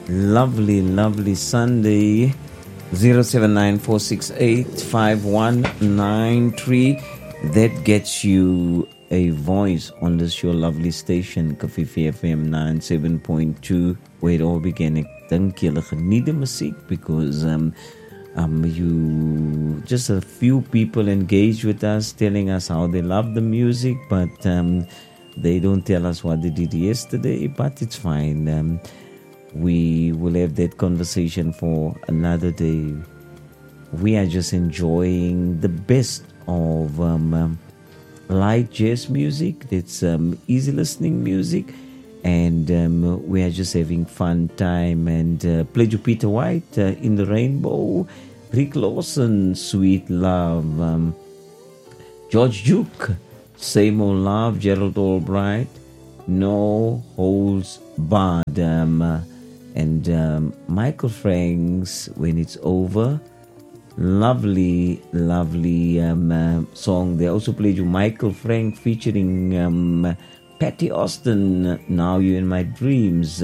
Lovely, lovely Sunday. 079-468-5193. That gets you a voice on this your lovely station, Kafifi FM 97.2, where it all began. Ek dink julle geniet die musiek because you just a few people engage with us, telling us how they love the music, but they don't tell us what they did yesterday. But it's fine. We will have that conversation for another day. We are just enjoying the best of light jazz music. That's easy listening music, and we are just having fun time. And play Peter White, In the Rainbow, Rick Lawson, Sweet Love, George Duke, Same Old Love, Gerald Albright, No Holds Barred, and Michael Frank's When It's Over. Lovely, lovely song. They also played you Michael Frank featuring Patty Austin, Now You in My Dreams,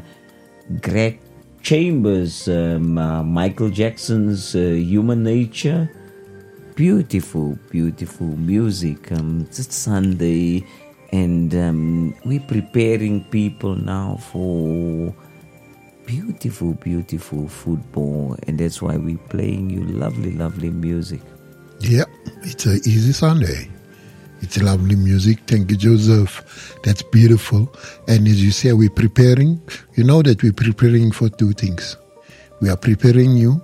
Greg Chambers, Michael Jackson's Human Nature. Beautiful, beautiful music. It's Sunday, and we're preparing people now for beautiful, beautiful football, and that's why we're playing you lovely, lovely music. Yeah, it's an easy Sunday. It's lovely music. Thank you, Joseph. That's beautiful. And as you say, we're preparing. You know that we're preparing for two things. We are preparing you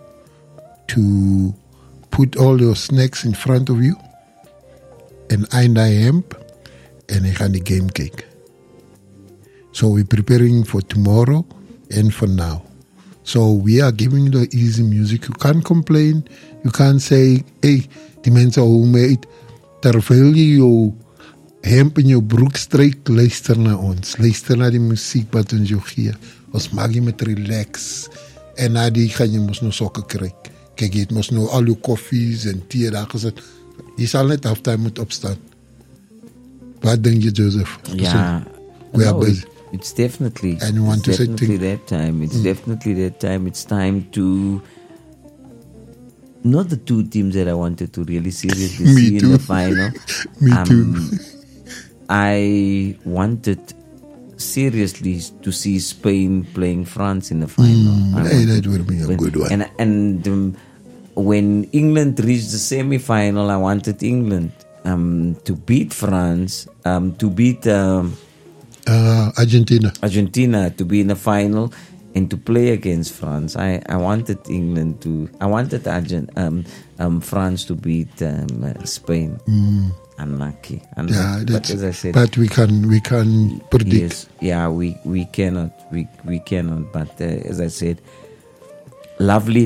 to put all your snacks in front of you, and I hemp, and I the game cake. So we're preparing for tomorrow and for now. So we are giving the easy music. You can't complain. You can't say, hey, die mense hou my uit. Terwyl jy jou hemp in jou broek stryk, luister na ons. Luister na die musiek wat ons jou gee. Ons maak jy met relax. En na die gaan jy mos nou sokke kry. Kyk, jy het mos nou al jou koffies en thee daar gesit. Jy sal net halftyd moet opstaan. Wat denk jy, Joseph? Yeah. We are busy. It's definitely, and you want to say definitely that time. It's definitely that time. It's time to, not the two teams that I wanted to really seriously see in the final. Me too. I wanted seriously to see Spain playing France in the final. Hey, that would be a good one. And when England reached the semi-final, I wanted England to beat France, to beat Argentina to be in the final and to play against France. I wanted England to. I wanted France to beat Spain. Unlucky. Yeah, but as I said, but we can predict. Yes, yeah, we cannot. We cannot. But as I said, lovely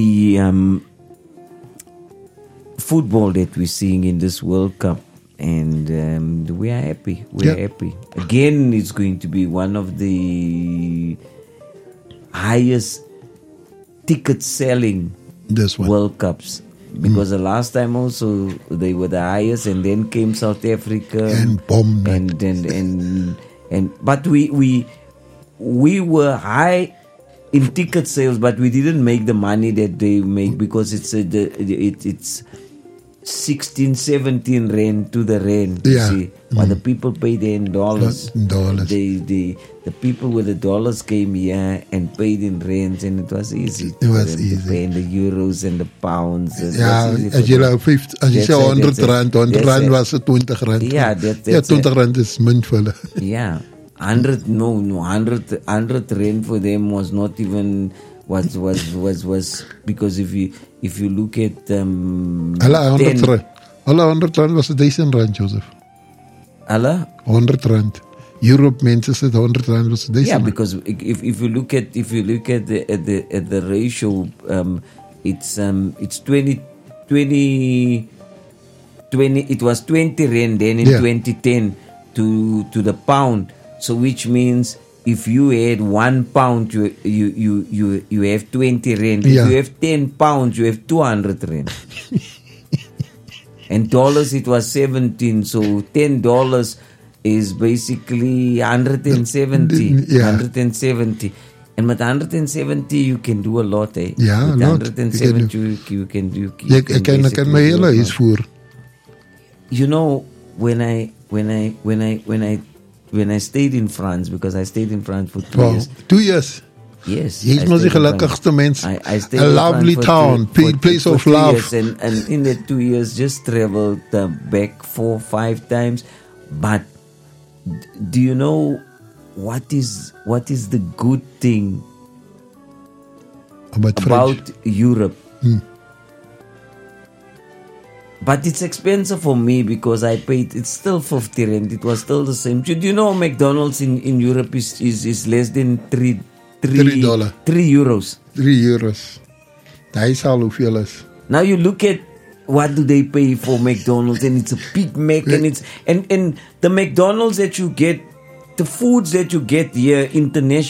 football that we're seeing in this World Cup. And we are happy. We are happy. Again, it's going to be one of the highest ticket selling World Cups. Because the last time also they were the highest, and then came South Africa and bombed. And but we were high in ticket sales, but we didn't make the money that they make because it's 16, 17 rand to the rand. You see, but the people paid in dollars. The people with the dollars came here and paid in rands, and it was easy. It was easy. To pay in the euros and the pounds. Ja, as jy 100 rand was het 20 rand. Ja, 20 rand is min vir hulle. Yeah, 100 rand for them was not even was because if you look at Alla 100 rand was 1000 rand, Joseph. Alla 100 rand. Europe mense said 100 rand was 1000. Yeah, because if you look at the ratio, it's 20 it was 20 rand then in 2010 to the pound. So which means if you had 1 pound, you have 20 rand. If you have 10 pounds, you have 200 rand. And dollars, it was 17. So $10 is basically 170. 170. And with 170, you can do a lot, eh? Ja, with a lot. 170, you can do. Ek kan my hele huis voer. You know, when I stayed in France, because I stayed in France for 2 years. 2 years. Yes. Jy is mos die gelukkigste mens. I stayed A in lovely France town, place of 2 love. years, and in that 2 years, just traveled back 4-5 times. But do you know what is the good thing about Europe? But it's expensive for me because I paid. It's still 50 rand. It was still the same. Do you know McDonald's in Europe is less than $3. €3. 3 euros. 3 euros. Daai sal hoeveel is. Now you look at what do they pay for McDonald's, and it's a Big Mac, and it's and the McDonald's that you get, the foods that you get here internationally.